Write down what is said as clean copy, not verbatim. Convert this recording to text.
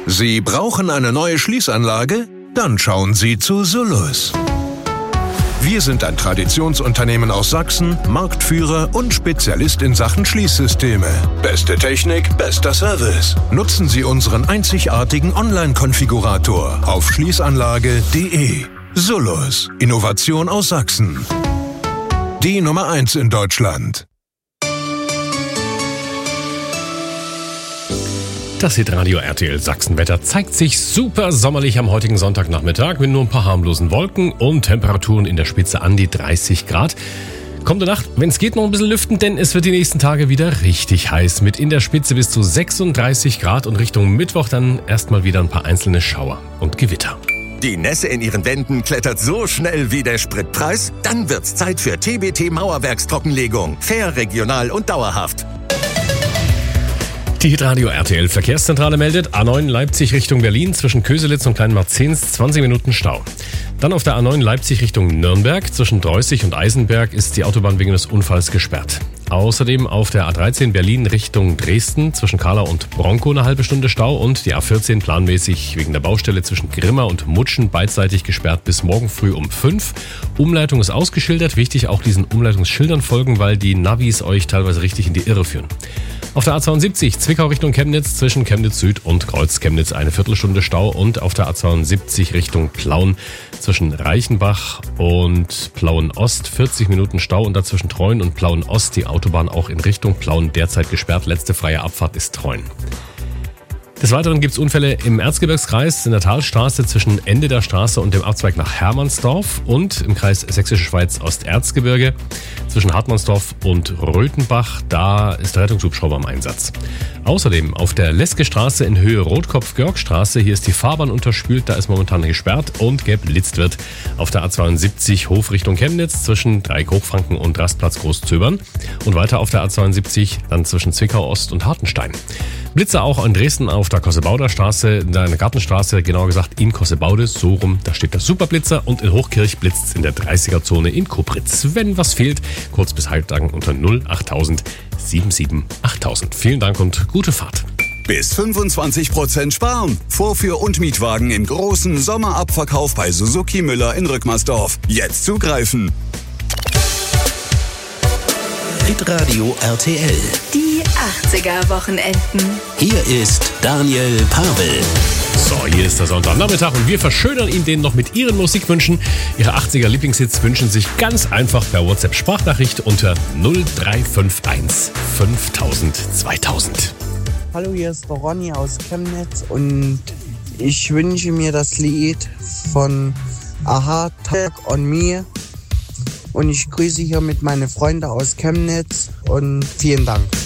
Sie brauchen eine neue Schließanlage? Dann schauen Sie zu Sullus. Wir sind ein Traditionsunternehmen aus Sachsen, Marktführer und Spezialist in Sachen Schließsysteme. Beste Technik, bester Service. Nutzen Sie unseren einzigartigen Online-Konfigurator auf schließanlage.de. Sullus, Innovation aus Sachsen. Die Nummer 1 in Deutschland. Das Hitradio RTL Sachsenwetter zeigt sich super sommerlich am heutigen Sonntagnachmittag mit nur ein paar harmlosen Wolken und Temperaturen in der Spitze an die 30 Grad. Kommende Nacht, wenn es geht, noch ein bisschen lüften, denn es wird die nächsten Tage wieder richtig heiß mit in der Spitze bis zu 36 Grad und Richtung Mittwoch dann erstmal wieder ein paar einzelne Schauer und Gewitter. Die Nässe in Ihren Wänden klettert so schnell wie der Spritpreis? Dann wird's Zeit für TBT Mauerwerkstrockenlegung. Fair, regional und dauerhaft. Die Hitradio RTL Verkehrszentrale meldet, A9 Leipzig Richtung Berlin zwischen Köselitz und Kleinmarzens 20 Minuten Stau. Dann auf der A9 Leipzig Richtung Nürnberg zwischen Dreußig und Eisenberg ist die Autobahn wegen des Unfalls gesperrt. Außerdem auf der A13 Berlin Richtung Dresden zwischen Kahla und Bronkow eine halbe Stunde Stau und die A14 planmäßig wegen der Baustelle zwischen Grimma und Mutschen beidseitig gesperrt bis morgen früh um 5. Umleitung ist ausgeschildert. Wichtig auch diesen Umleitungsschildern folgen, weil die Navis euch teilweise richtig in die Irre führen. Auf der A72 Zwickau Richtung Chemnitz zwischen Chemnitz Süd und Kreuz Chemnitz eine Viertelstunde Stau und auf der A72 Richtung Plauen zwischen Reichenbach und Plauen Ost 40 Minuten Stau und dazwischen Treuen und Plauen Ost die Autobahn auch in Richtung Plauen derzeit gesperrt. Letzte freie Abfahrt ist Treuen. Des Weiteren gibt es Unfälle im Erzgebirgskreis in der Talstraße zwischen Ende der Straße und dem Abzweig nach Hermannsdorf und im Kreis Sächsische Schweiz Osterzgebirge zwischen Hartmannsdorf und Röthenbach. Da ist der Rettungshubschrauber im Einsatz. Außerdem auf der Leske Straße in Höhe Rotkopf-Görgstraße. Hier ist die Fahrbahn unterspült, da ist momentan gesperrt und geblitzt wird. Auf der A72 Hof Richtung Chemnitz zwischen Dreieck-Hochfranken und Rastplatz Großzöbern. Und weiter auf der A72 dann zwischen Zwickau Ost und Hartenstein. Blitze auch in Dresden auf der Kossebauder Straße, in der Gartenstraße, genauer gesagt in Kossebaude, so rum, da steht der Superblitzer und in Hochkirch blitzt's in der 30er-Zone in Kobritz. Wenn was fehlt, kurz bis Halbtagen unter 08000 77 8000. Vielen Dank und gute Fahrt. Bis 25% sparen. Vorführ- und Mietwagen im großen Sommerabverkauf bei Suzuki Müller in Rückmersdorf. Jetzt zugreifen. Hitradio RTL. Die 80er-Wochenenden. Hier ist Daniel Pavel. So, hier ist der Sonntagnachmittag und wir verschönern Ihnen den noch mit Ihren Musikwünschen. Ihre 80er-Lieblingshits wünschen sich ganz einfach per WhatsApp-Sprachnachricht unter 0351 5000 2000. Hallo, hier ist der Ronny aus Chemnitz und ich wünsche mir das Lied von Aha, Talk on Me. Und ich grüße hier mit meinen Freunden aus Chemnitz und vielen Dank.